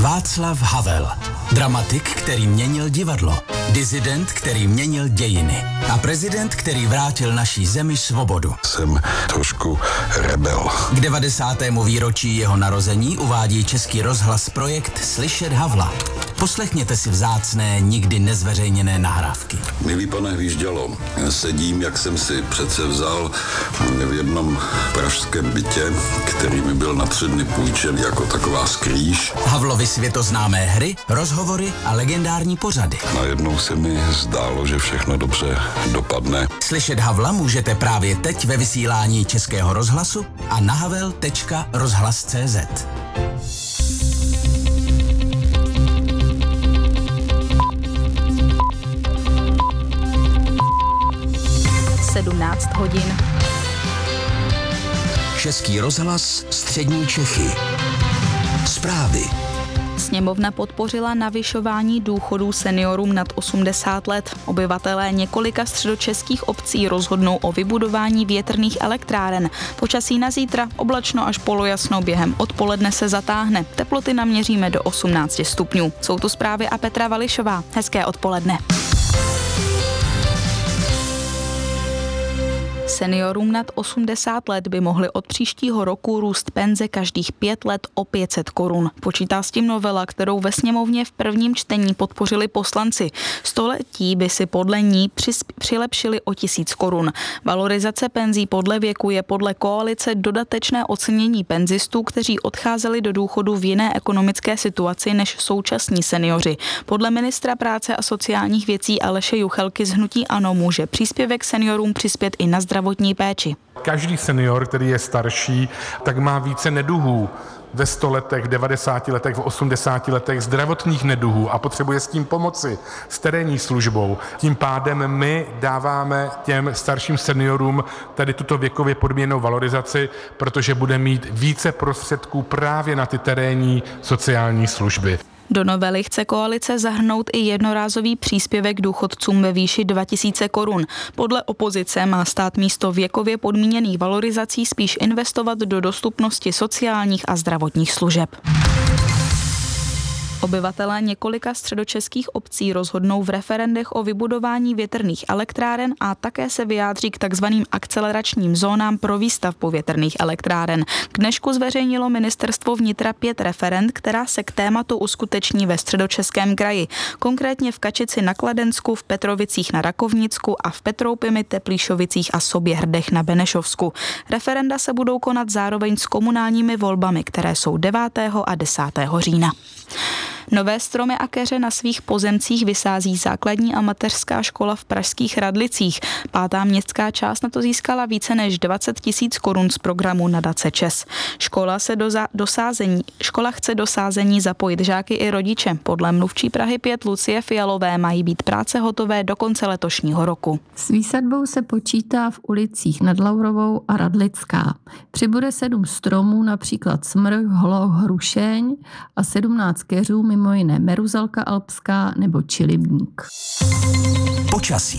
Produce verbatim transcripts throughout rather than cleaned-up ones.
Václav Havel. Dramatik, který měnil divadlo. Disident, který měnil dějiny. A prezident, který vrátil naší zemi svobodu. Jsem trošku rebel. K devadesátému výročí jeho narození uvádí Český rozhlas projekt Slyšet Havla. Poslechněte si vzácné, nikdy nezveřejněné nahrávky. Milý pane Hvíždělo, sedím, jak jsem si přece vzal v jednom pražském bytě, který mi byl na tři dny půjčen jako taková skrýš. Havlovy světoznámé hry, rozhovory a legendární pořady. Najednou se mi zdálo, že všechno dobře dopadne. Slyšet Havla můžete právě teď ve vysílání Českého rozhlasu a na havel tečka rozhlas tečka cé zet. sedmnáct hodin. Český rozhlas, střední Čechy. Zprávy. Sněmovna podpořila navyšování důchodů seniorům nad osmdesát let. Obyvatelé několika středočeských obcí rozhodnou o vybudování větrných elektráren. Počasí na zítra oblačno až polojasno, během odpoledne se zatáhne. Teploty naměříme do osmnáct stupňů. Jsou tu zprávy a Petra Vališová. Hezké odpoledne. Seniorům nad osmdesát let by mohly od příštího roku růst penze každých pět let o pět set korun. Počítá s tím novela, kterou ve sněmovně v prvním čtení podpořili poslanci. Století by si podle ní přisp- přilepšili o tisíc korun. Valorizace penzí podle věku je podle koalice dodatečné ocenění penzistů, kteří odcházeli do důchodu v jiné ekonomické situaci než současní seniori. Podle ministra práce a sociálních věcí Aleše Juchelky z hnutí ANO může příspěvek seniorům přispět i na zdravotní péči. Každý senior, který je starší, tak má více neduhů. Ve sto letech, v devadesáti letech, v osmdesáti letech zdravotních neduhů a potřebuje s tím pomoci, s terénní službou. Tím pádem my dáváme těm starším seniorům tady tuto věkově podmíněnou valorizaci, protože bude mít více prostředků právě na ty terénní sociální služby. Do novely chce koalice zahrnout i jednorázový příspěvek důchodcům ve výši dva tisíce korun. Podle opozice má stát místo věkově podmíněných valorizací spíš investovat do dostupnosti sociálních a zdravotních služeb. Obyvatelé několika středočeských obcí rozhodnou v referendech o vybudování větrných elektráren a také se vyjádří k takzvaným akceleračním zónám pro výstavbu větrných elektráren. K dnešku zveřejnilo ministerstvo vnitra pět referend, která se k tématu uskuteční ve Středočeském kraji. Konkrétně v Kačici na Kladensku, v Petrovicích na Rakovnicku a v Petroupimi, Teplíšovicích a Soběhrdech na Benešovsku. Referenda se budou konat zároveň s komunálními volbami, které jsou devátého a desátého října. Nové stromy a keře na svých pozemcích vysází základní a mateřská škola v pražských Radlicích. Pátá městská část na to získala více než dvacet tisíc korun z programu Nadace ČES. Škola, se do za- dosázení, škola chce do sázení zapojit žáky i rodiče. Podle mluvčí Prahy pět Lucie Fialové mají být práce hotové do konce letošního roku. S výsadbou se počítá v ulicích Nad Laurovou a Radlická. Přibude sedm stromů, například smrk, hloh, hrušeň a sedmnáct keřů, mimo jiné meruzalka alpská nebo čilibník. Počasí.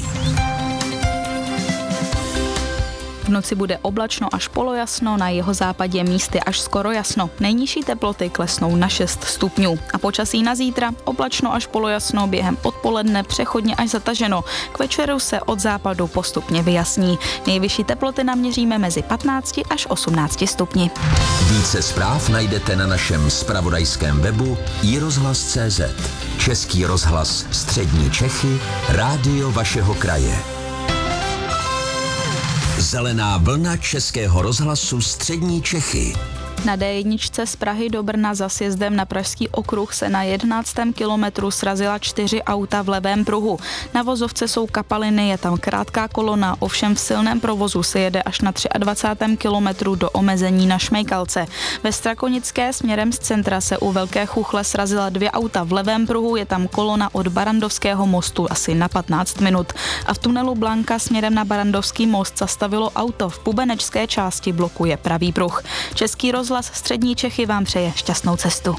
V noci bude oblačno až polojasno, na jeho západě místy až skoro jasno. Nejnižší teploty klesnou na šest stupňů. A počasí na zítra oblačno až polojasno, během odpoledne přechodně až zataženo. K večeru se od západu postupně vyjasní. Nejvyšší teploty naměříme mezi patnácti až osmnácti stupni. Více zpráv najdete na našem zpravodajském webu i rozhlas tečka cé zet. Český rozhlas, střední Čechy, rádio vašeho kraje. Zelená vlna Českého rozhlasu střední Čechy. Na dé jedna z Prahy do Brna za sjezdem na Pražský okruh se na jedenáctém kilometru srazila čtyři auta v levém pruhu. Na vozovce jsou kapaliny, je tam krátká kolona, ovšem v silném provozu se jede až na dvacátém třetím kilometru do omezení na Šmejkalce. Ve Strakonické směrem z centra se u Velké Chuchle srazila dvě auta v levém pruhu, je tam kolona od Barandovského mostu asi na patnáct minut. A v tunelu Blanka směrem na Barandovský most zastavilo auto, v pubenečské části blokuje pravý pruh. Český rozhlas střední Čechy vám přeje šťastnou cestu.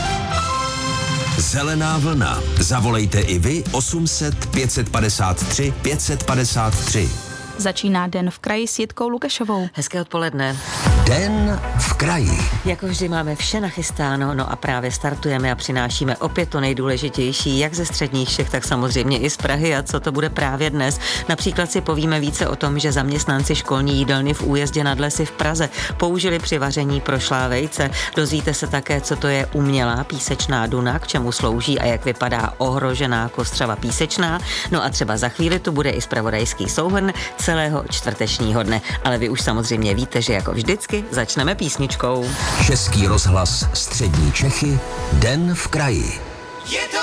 Zelená vlna. Zavolejte i vy osm set pět set padesát tři pět set padesát tři. Začíná den v kraji s Jitkou Lukešovou. Hezké odpoledne. Den v kraji. Jako vždy máme vše nachystáno, no a právě startujeme a přinášíme opět to nejdůležitější, jak ze středních Čech, tak samozřejmě i z Prahy. A co to bude právě dnes? Například si povíme více o tom, že zaměstnanci školní jídelny v Újezdě nad Lesy v Praze použili při vaření prošlá vejce. Dozvíte se také, co to je umělá písečná duna, k čemu slouží a jak vypadá ohrožená kostřava písečná. No a třeba za chvíli tu bude i zpravodajský souhrn celého čtvrtečního dne. Ale vy už samozřejmě víte, že jako vždycky začneme písničkou. Český rozhlas Střední Čechy, Den v kraji. Je to